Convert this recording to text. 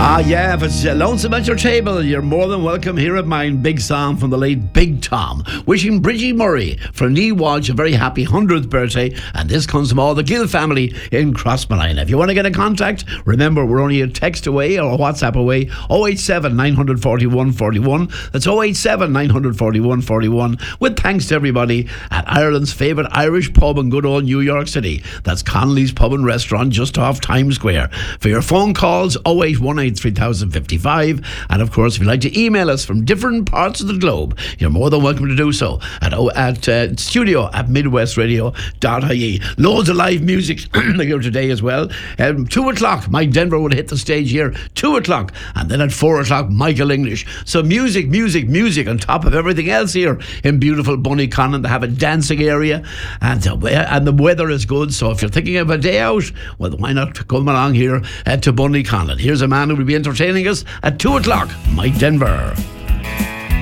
Yeah, if it's lonesome at your table, you're more than welcome here at mine. Big song from the late Big Tom. Wishing Bridgie Murray from Neil Walsh a very happy 100th birthday. And this comes from all the Gill family in Crossmolina. If you want to get in contact, remember we're only a text away or a WhatsApp away. 087 941 41. That's 087 941 41. With thanks to everybody at Ireland's favourite Irish pub in good old New York City. That's Connolly's Pub and Restaurant just off Times Square. For your phone calls, 0818 3055. And of course, if you'd like to email us from different parts of the globe, you're more than welcome to do so at studio@midwestradio.ie. Loads of live music here today as well. 2 o'clock, Mike Denver would hit the stage here. 2 o'clock. And then at 4 o'clock, Michael English. So music on top of everything else here in beautiful Bunnyconnon. They have a dancing area and the weather is good. So if you're thinking of a day out, well, why not come along here to Bunnyconnon? Here's a man who will be entertaining us at 2 o'clock, Mike Denver.